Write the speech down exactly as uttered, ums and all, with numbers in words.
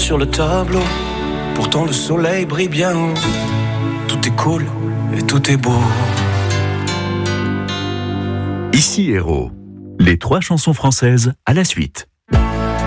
sur le tableau. Pourtant le soleil brille bien haut. Tout est cool et tout est beau. Ici Héros, les trois chansons françaises à la suite.